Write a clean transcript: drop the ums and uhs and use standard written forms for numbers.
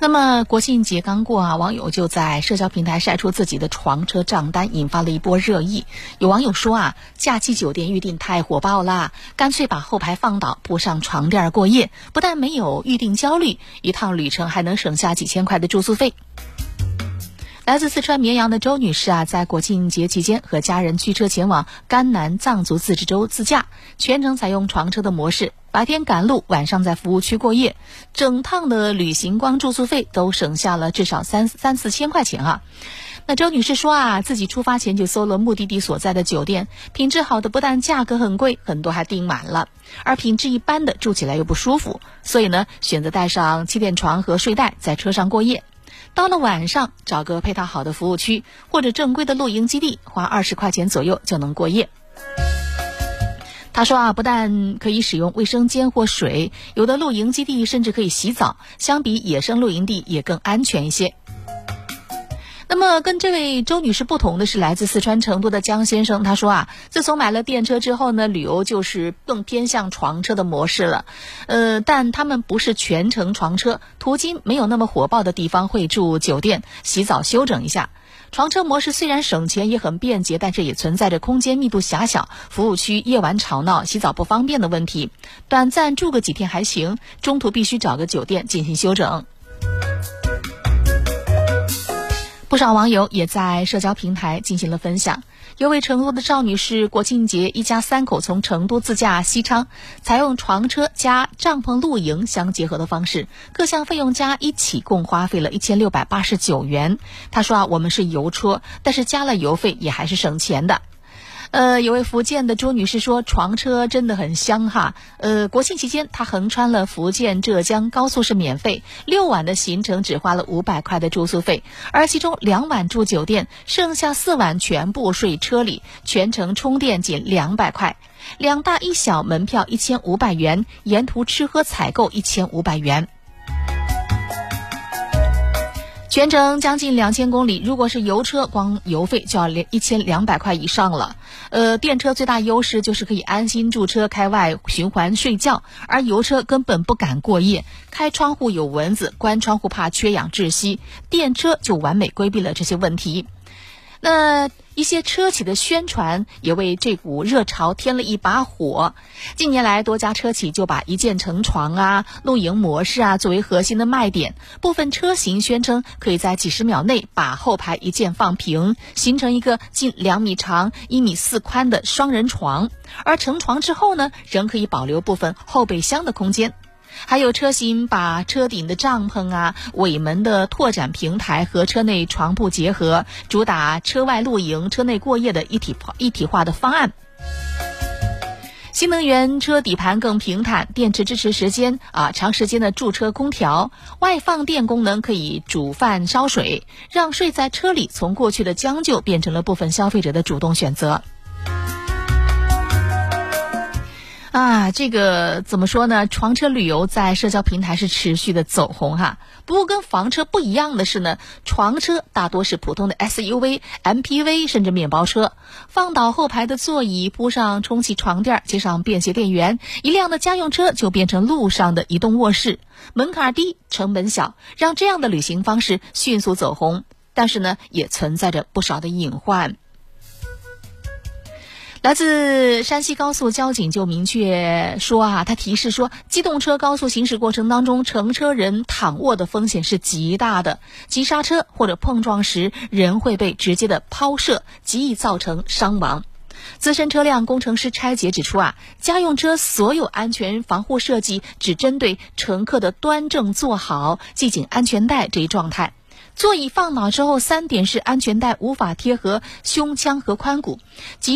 那么国庆节刚过啊，网友就在社交平台晒出自己的床车账单，引发了一波热议。有网友说啊，假期酒店预订太火爆啦，干脆把后排放倒，铺上床垫过夜，不但没有预订焦虑，一趟旅程还能省下几千块的住宿费。来自四川绵阳的周女士啊，在国庆节期间和家人驱车前往甘南藏族自治州自驾，全程采用床车的模式，白天赶路，晚上在服务区过夜，整趟的旅行光住宿费都省下了至少3-4千块钱啊。那周女士说啊，自己出发前就搜了目的地所在的酒店，品质好的不但价格很贵，很多还订满了，而品质一般的住起来又不舒服，所以呢，选择带上气垫床和睡袋在车上过夜。到了晚上，找个配套好的服务区或者正规的露营基地，花20块钱左右就能过夜。他说啊，不但可以使用卫生间或水，有的露营基地甚至可以洗澡，相比野生露营地也更安全一些。那么跟这位周女士不同的是，来自四川成都的江先生，他说啊，自从买了电车之后呢，旅游就是更偏向床车的模式了。但他们不是全程床车，途经没有那么火爆的地方会住酒店，洗澡休整一下。床车模式虽然省钱也很便捷，但是也存在着空间密度狭小、服务区夜晚吵闹、洗澡不方便的问题。短暂住个几天还行，中途必须找个酒店进行休整。不少网友也在社交平台进行了分享。有位成都的赵女士，国庆节一家3口从成都自驾西昌，采用床车加帐篷露营相结合的方式，各项费用加一起共花费了1689元。她说啊，我们是油车，但是加了油费也还是省钱的。有位福建的朱女士说，床车真的很香哈。国庆期间她横穿了福建浙江，高速是免费，6晚的行程只花了500块的住宿费，而其中2晚住酒店，剩下4晚全部睡车里，全程充电仅200块，2大1小门票1500元，沿途吃喝采购1500元。全程将近2000公里，如果是油车，光油费就要1200块以上了。电车最大优势就是可以安心驻车开外循环睡觉，而油车根本不敢过夜，开窗户有蚊子，关窗户怕缺氧窒息，电车就完美规避了这些问题。那一些车企的宣传也为这股热潮添了一把火。近年来，多家车企就把一键成床啊、露营模式啊作为核心的卖点，部分车型宣称可以在几十秒内把后排一键放平，形成一个近2米长、1米4宽的双人床，而成床之后呢，仍可以保留部分后备箱的空间。还有车型把车顶的帐篷啊、尾门的拓展平台和车内床铺结合，主打车外露营、车内过夜的一体化的方案。新能源车底盘更平坦，电池支持长时间的驻车空调，外放电功能可以煮饭烧水，让睡在车里从过去的将就变成了部分消费者的主动选择。这个怎么说呢？床车旅游在社交平台是持续的走红哈。不过跟房车不一样的是呢，床车大多是普通的 SUV、MPV 甚至面包车，放倒后排的座椅，铺上充气床垫，接上便携电源，一辆的家用车就变成路上的移动卧室，门槛低，成本小，让这样的旅行方式迅速走红。但是呢，也存在着不少的隐患。来自山西高速交警就明确说他提示说，机动车高速行驶过程当中，乘车人躺卧的风险是极大的，急刹车或者碰撞时，人会被直接的抛射，极易造成伤亡。资深车辆工程师拆解指出家用车所有安全防护设计只针对乘客的端正坐好、系紧安全带这一状态。座椅放倒之后，3点是安全带无法贴合胸腔和髋骨，